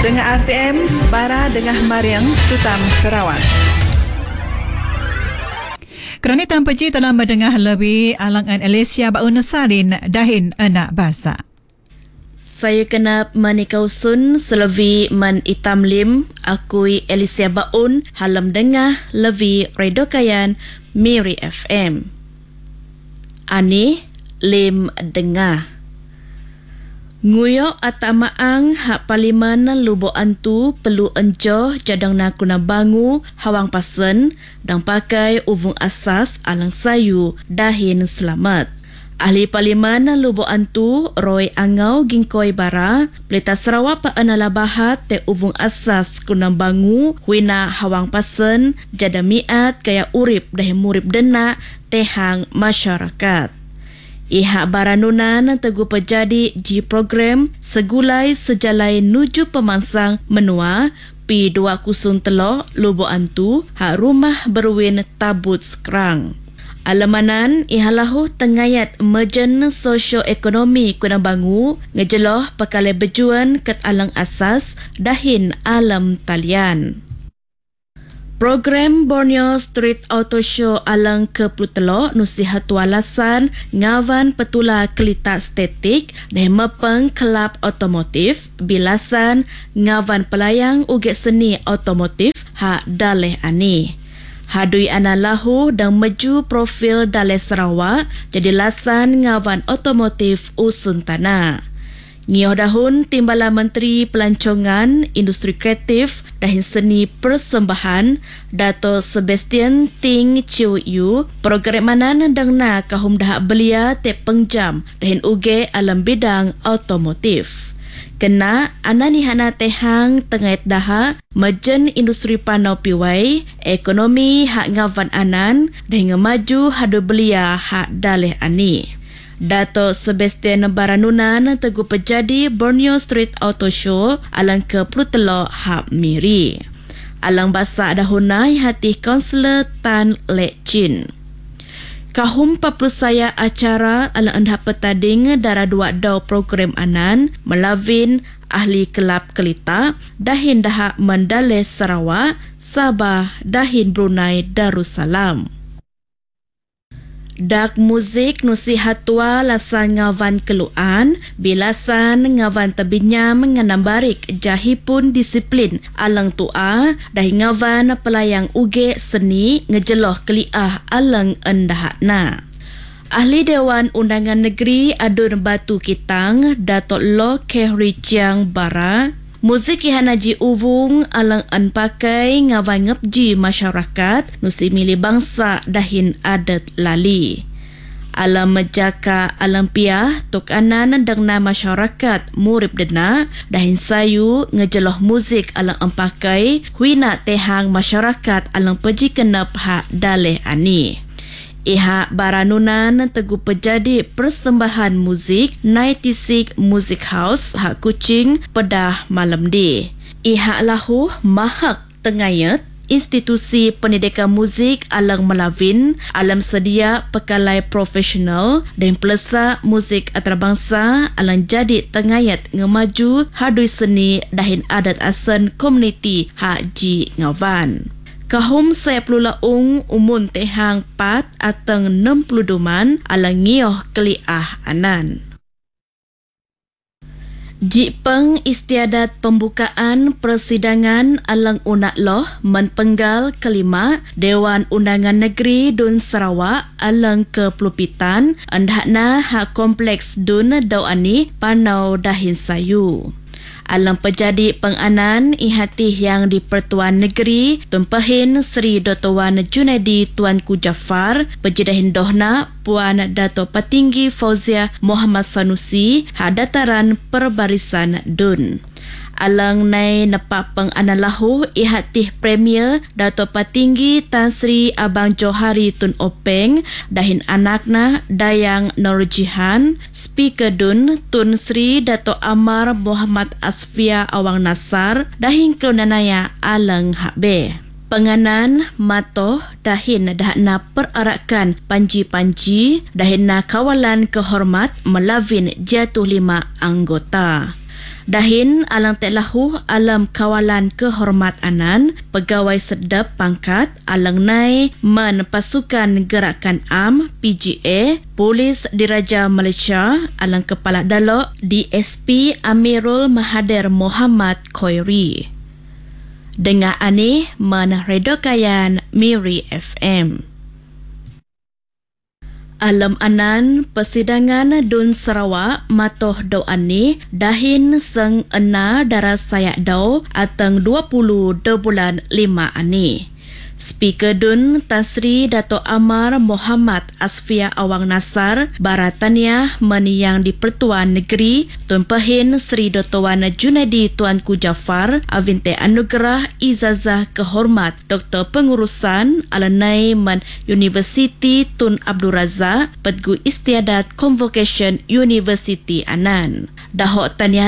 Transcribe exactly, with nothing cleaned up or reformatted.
Dengar R T M, Bara Dengah Mariang, Tutam Sarawak. Kerana tanpa ji telah mendengar lebih alangan Alicia Baun Salin dahin anak basa. Saya kenap manikausun selevi man itam lim akui Alicia Baun halam dengah levi redokayan Miri F M. Ani lim dengah. Nguyok atamaang hak parlimen lubo antu perlu enjoh jadang nak kuna bangu hawang pasen dan pakai uvung asas alang sayu dahin selamat. Ahli Parlimen Lubo Antu Roy Angau Gingkoi Bara Pelita Sarawak pa anala bahat te uvung asas kunang bangu wina hawang pasen jada miat kaya urip dahi murip dena tehang masyarakat. Iha baranunan tegu pejadi ji program segulai sejalai nuju pemansang menua P dua kosong tiga Lubo Antu hak rumah berwin tabut sekerang. Alamanan ihalahu tengayat emergen sosio-ekonomi kunang bangu ngejeloh pekalai bejuan ket alang asas dahin alam talian. Program Borneo Street Auto Show alang ke Plutelo nusihat walasan ngawan petula kelita estetik dan mepeng kelab otomotif bilasan ngawan pelayang uget seni otomotif hak daleh ani. Hadui anallahu dan meju profil Dalai Sarawak jadi lasan ngawan otomotif usun tanah. Ngioh dahun Timbalan Menteri Pelancongan, Industri Kreatif dan Seni Persembahan Dato' Sebastian Ting Chiu Yu programanan dangna kahum dahak belia te pengjam dan uge alam bidang otomotif. Kena anani hana tehang tengait daha majen industri panau piwai ekonomi hak ngavan anan dan maju hadu belia hak daleh ani. Dato' Sebastian Baranunan tegu pejadi Borneo Street Auto Show alang ke Plutelo hak Miri. Alang basa dahunai hati Kaunselor Tan Lek Chin. Kahum paplusaya acara ala anda petading dara dua dau program anan melavin ahli kelab kelita dahin daha Mandalay Sarawak Sabah dahin Brunei Darussalam. Dak muzik nusihat tua lasan ngawan keluan bilasan ngawan tebinyam nganambarik jahipun disiplin alang tua dahi ngawan pelayang uge seni ngejeloh keliah alang endahakna. Ahli Dewan Undangan Negeri Adun Batu Kitang Dato' Lo Kehri Chiang Bara muzik ihanaji uvung alang an pakai ngawan ngepji masyarakat nusi mili bangsa dahin adat lali. Alam menjaka alam piah tok anan dangna masyarakat murip dena dahin sayu ngejeloh muzik alang an pakai huina tehang masyarakat alang peji kenap hak daleh ani. Iha baranunan tegu pejadi persembahan muzik sembilan enam Music House hak Kuching pedah malam di. Iha lahu mahak tengayat institusi pendidikan muzik alang Melawin alam sedia pekalai profesional dan pelesa muzik antarabangsa alang jadi tengayat ngemaju hadui seni dahin adat asen komuniti hak ji ngawan. Kahum saya puluh laung umun tehang pat ateng enam puluh duman alang ngioh keliah anan. Jipeng istiadat pembukaan persidangan alang unak loh menpenggal kelima Dewan Undangan Negeri Dun Sarawak alang ke Pelupitan andakna hak kompleks Dun Dawani Panau Dahin Sayu. Alang pejadi penganan ihati yang di Pertuan Negeri tumpahin Seri Dato' Wan Junaidi Tuanku Jaafar pejedahin dohna Puan Dato' Patinggi Fauzia Muhammad Sanusi hadataran perbarisan Dun. Alang nai nepak penganalahu ihatih Premier Dato' Patinggi Tan Sri Abang Johari Tun Openg dahin anakna Dayang Nurjihan Speaker Dun Tun Sri Dato' Amar Muhammad Asfia Awang Nasar dahin kelunanaya alang hakbe. Penganan matoh dahin dahna perarakan panji-panji dahin na kawalan kehormat melawin jatuh lima anggota. Dahin alang telahu alam kawalan kehormat anan, pegawai sedap pangkat alang nai man pasukan gerakan A M P G A, Polis Diraja Malaysia alang kepala dalok D S P Amirul Mahathir Mohamad Khoiri. Dengar ani man redokayan Miri F M. Alam anan persidangan Dun Sarawak matoh do ani dahin seng ena daras sayak do atang dua puluh de bulan lima ani. Speaker Dun Tan Sri Dato' Amar Muhammad Asfia Awang Nasar baratania meniyang di Pertuan Negeri Tun Pehin Sri Dato' Wan Junaidi Tuanku Jafar avinte anugerah ijazah kehormat Doktor Pengurusan Alanai Men University Tun Abdul Razak Pedgu Istiadat Convocation University Anan. Dahok tania